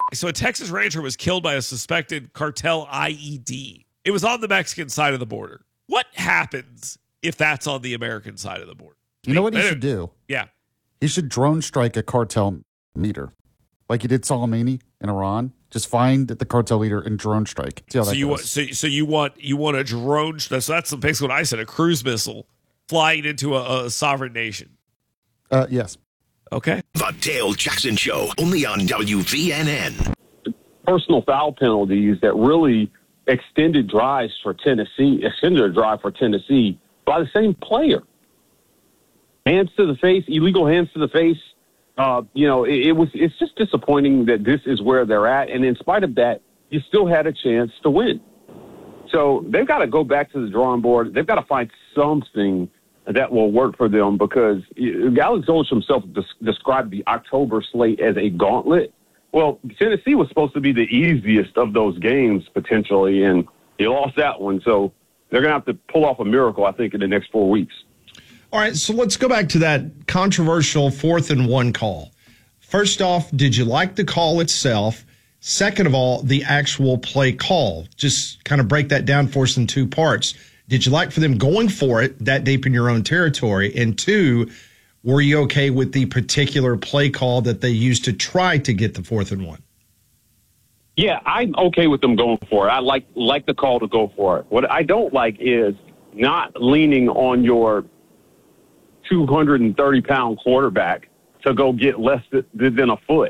So a Texas Ranger was killed by a suspected cartel IED. It was on the Mexican side of the border. What happens if that's on the American side of the border? You know what he should do? Yeah. He should drone strike a cartel leader, like he did Soleimani in Iran. Just find the cartel leader and drone strike. See how that goes. So you want a drone? So that's basically what I said. A cruise missile flying into a sovereign nation. Yes. Okay. The Dale Jackson Show, only on WVNN. Personal foul penalties that really extended a drive for Tennessee by the same player. Hands to the face, illegal hands to the face. It's just disappointing that this is where they're at. And in spite of that, you still had a chance to win. So they've got to go back to the drawing board. They've got to find something that will work for them, because Alex Golesh himself described the October slate as a gauntlet. Well, Tennessee was supposed to be the easiest of those games potentially, and he lost that one. So they're going to have to pull off a miracle, I think, in the next 4 weeks. All right, so let's go back to that controversial 4th and 1 call. First off, did you like the call itself? Second of all, the actual play call. Just kind of break that down for us in 2 parts. Did you like for them going for it that deep in your own territory? And 2, were you okay with the particular play call that they used to try to get the 4th and 1? Yeah, I'm okay with them going for it. I like the call to go for it. What I don't like is not leaning on your 230-pound quarterback to go get less than a foot.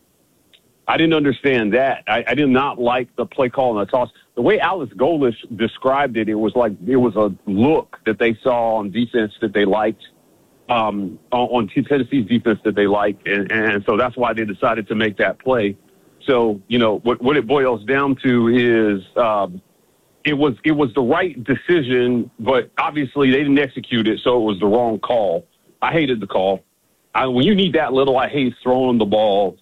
I didn't understand that. I did not like the play call and the toss. The way Alex Golesh described it, it was a look that they saw on defense that they liked, on Tennessee's defense that they liked, and so that's why they decided to make that play. So, what it boils down to is it was the right decision, but obviously they didn't execute it, so it was the wrong call. I hated the call. When you need that little, I hate throwing the ball.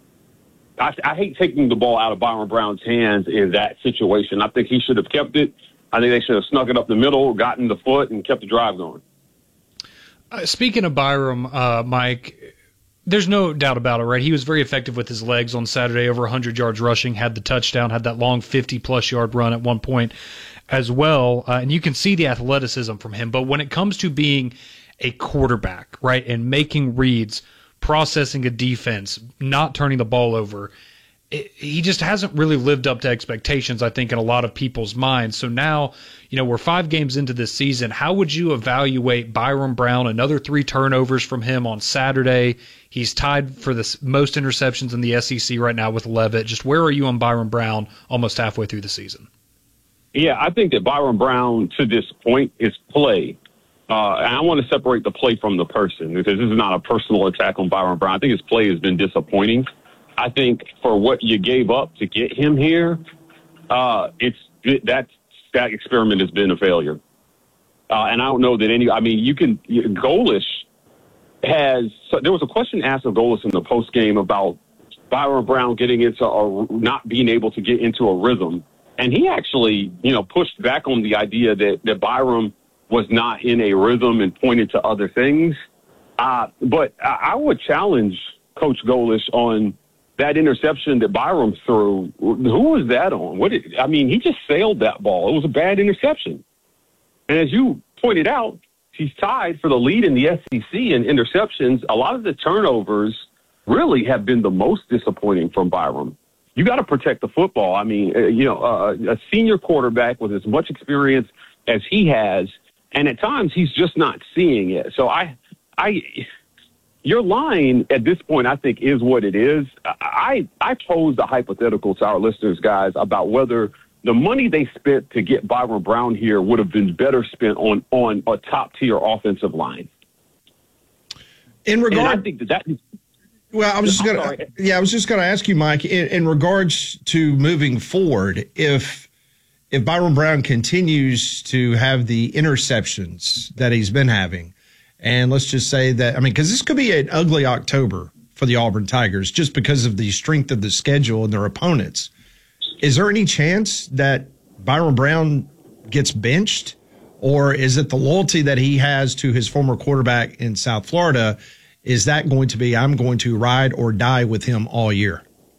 I hate taking the ball out of Byron Brown's hands in that situation. I think he should have kept it. I think they should have snuck it up the middle, gotten the foot, and kept the drive going. Speaking of Byram, Mike, there's no doubt about it, right? He was very effective with his legs on Saturday, over 100 yards rushing, had the touchdown, had that long 50-plus yard run at one point as well. And you can see the athleticism from him. But when it comes to being a quarterback, right, and making reads, processing a defense, not turning the ball over, he just hasn't really lived up to expectations, I think, in a lot of people's minds. So now, we're 5 games into this season. How would you evaluate Byron Brown? Another 3 turnovers from him on Saturday. He's tied for the most interceptions in the SEC right now with Leavitt. Just where are you on Byron Brown almost halfway through the season? Yeah, I think that Byron Brown, to this point, is play. And I want to separate the play from the person, because this is not a personal attack on Byron Brown. I think his play has been disappointing. I think for what you gave up to get him here, that experiment has been a failure. And I don't know that Golesh there was a question asked of Golesh in the post game about Byron Brown getting into not being able to get into a rhythm. And he actually, pushed back on the idea that Byron was not in a rhythm and pointed to other things. But I would challenge Coach Golesh on that interception that Byram threw. Who was that on? He just sailed that ball. It was a bad interception. And as you pointed out, he's tied for the lead in the SEC in interceptions. A lot of the turnovers really have been the most disappointing from Byram. You got to protect the football. A senior quarterback with as much experience as he has, and at times he's just not seeing it. So your line at this point, I think, is what it is. I posed a hypothetical to our listeners, guys, about whether the money they spent to get Byron Brown here would have been better spent on a top-tier offensive line. In regard, and I think that. Well, I was just going to ask you, Mike, in regards to moving forward, if Byron Brown continues to have the interceptions that he's been having, and let's just say that, because this could be an ugly October for the Auburn Tigers just because of the strength of the schedule and their opponents. Is there any chance that Byron Brown gets benched, or is it the loyalty that he has to his former quarterback in South Florida? Is that going to be, I'm going to ride or die with him all year?